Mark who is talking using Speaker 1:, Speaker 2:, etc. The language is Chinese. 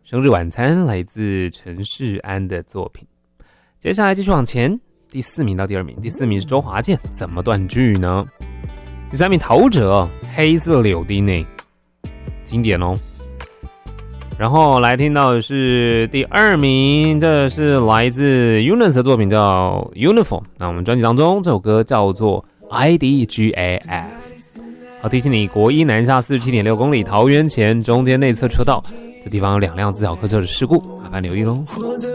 Speaker 1: 生日晚餐来自陈世安的作品。接下来继续往前，第4名到第2名。第4名是周华健，怎么断句呢？第3名陶喆，黑色柳丁内，经典哦。然后来听到的是第2名，这是来自 Eunice 的作品叫 Uniform。那我们专辑当中这首歌叫做 IDGAF。好，提醒你，国一南下 47.6 公里，桃园前中间内侧车道，这地方有2辆自小客车的事故，麻烦留意咯。